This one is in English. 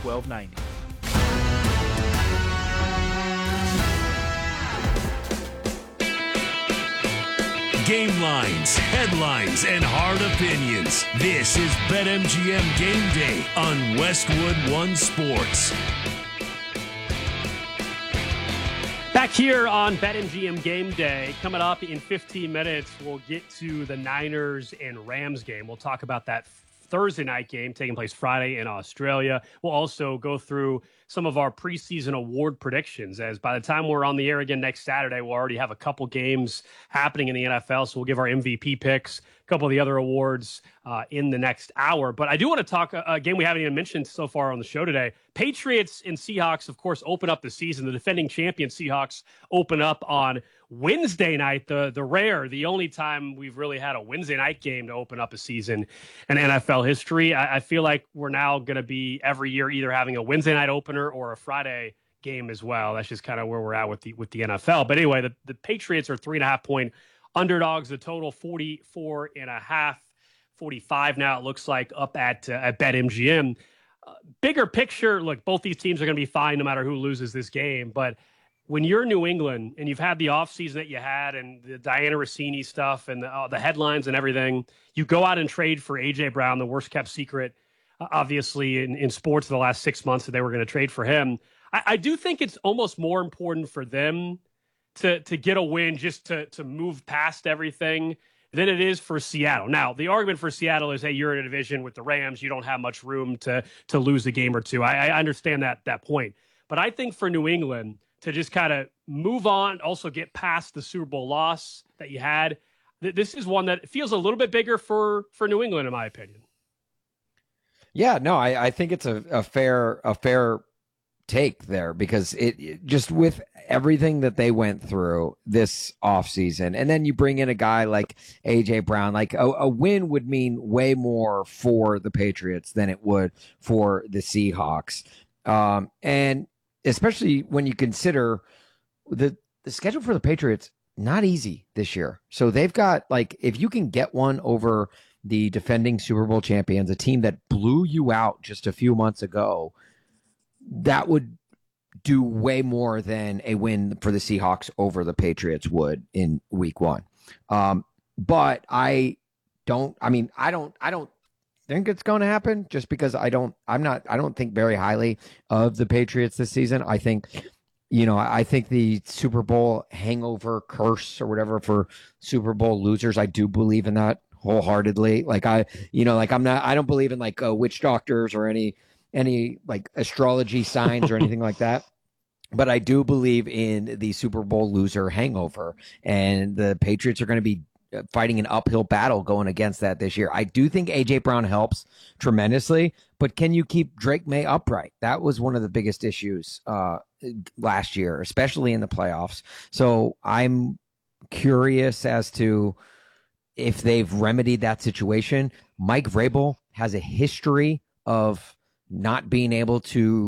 1290. Game lines, headlines, and hard opinions. This is BetMGM Game Day on Westwood One Sports. Back here on BetMGM Game Day, coming up in 15 minutes, we'll get to the Niners and Rams game. We'll talk about that Thursday night game taking place Friday in Australia. We'll also go through some of our preseason award predictions, as by the time we're on the air again next Saturday, we'll already have a couple games happening in the NFL. So we'll give our MVP picks, a couple of the other awards in the next hour. But I do want to talk a game we haven't even mentioned so far on the show today. Patriots and Seahawks, of course, open up the season. The defending champion Seahawks open up on Wednesday night, the only time we've really had a Wednesday night game to open up a season in NFL history. I feel like we're now going to be every year either having a Wednesday night opener or a Friday game as well. That's just kind of where we're at with the NFL. But anyway, the Patriots are 3.5-point underdogs. The total 44.5, 45 now it looks like up at BetMGM. Bigger picture, look, both these teams are going to be fine no matter who loses this game. But when you're New England and you've had the offseason that you had and the Diana Rossini stuff and the headlines and everything, you go out and trade for A.J. Brown, the worst kept secret, obviously, in sports in the last 6 months that they were going to trade for him. I do think it's almost more important for them to get a win just to move past everything than it is for Seattle. Now, the argument for Seattle is, hey, you're in a division with the Rams. You don't have much room to lose a game or two. I understand that point. But I think for New England to just kind of move on, also get past the Super Bowl loss that you had, this is one that feels a little bit bigger for New England, in my opinion. Yeah, no, I think it's a fair take there, because it just with everything that they went through this offseason, and then you bring in a guy like A.J. Brown, like a win would mean way more for the Patriots than it would for the Seahawks. And especially when you consider the schedule for the Patriots, not easy this year. So they've got, like, if you can get one over the defending Super Bowl champions, a team that blew you out just a few months ago, that would do way more than a win for the Seahawks over the Patriots would in week one. But I don't think it's going to happen, just because I don't think very highly of the Patriots this season. I think, I think the Super Bowl hangover curse or whatever for Super Bowl losers, I do believe in that wholeheartedly. Like I don't believe in like witch doctors or any like astrology signs or anything like that. But I do believe in the Super Bowl loser hangover, and the Patriots are going to be fighting an uphill battle going against that this year. I do think A.J. Brown helps tremendously, but can you keep Drake May upright? That was one of the biggest issues last year, especially in the playoffs. So I'm curious as to if they've remedied that situation. Mike Vrabel has a history of not being able to